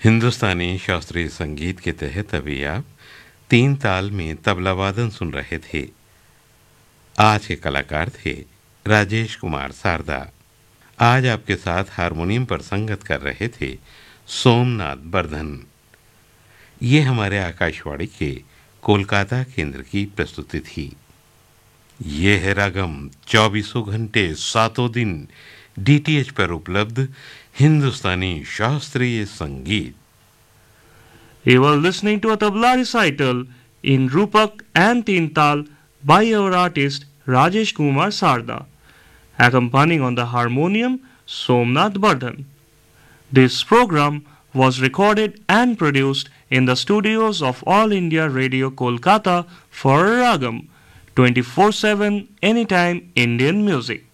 हिंदुस्तानी शास्त्रीय संगीत के तहत अभी आप तीन ताल में तबला वादन सुन रहे थे। आज के कलाकार थे राजेश कुमार शारदा। आज आपके साथ हारमोनियम पर संगत कर रहे थे सोमनाथ बर्धन। ये हमारे आकाशवाणी के कोलकाता केंद्र की प्रस्तुति थी। ये है रागम 24 घंटे 7 दिन डीटीएच पर उपलब्ध हिंदुस्तानी शास्त्रीय संगीत। You were listening to a tabla recital in Rupak and Tintal by our artist Rajesh Kumar Sarda, accompanying on the harmonium Somnath Bardhan. This program was recorded and produced in the studios of All India Radio Kolkata for Ragam 24/7 Anytime Indian Music.